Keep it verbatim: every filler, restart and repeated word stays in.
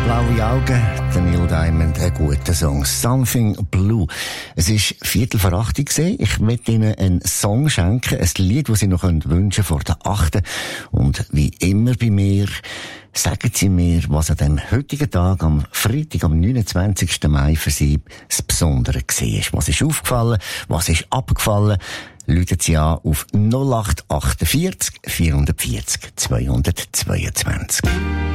Blaue Augen, der Neil Diamond, ein guter Song. Something Blue. Es ist Viertel vor acht gesehen. Ich möchte Ihnen einen Song schenken, ein Lied, das Sie noch wünschen können vor der achten. Und wie immer bei mir, sagen Sie mir, was an dem heutigen Tag, am Freitag, am neunundzwanzigsten Mai für Sie das Besondere war. Was ist aufgefallen? Was ist abgefallen? Rufen Sie an auf null acht achtundvierzig vierhundertvierzig zweihundertzweiundzwanzig.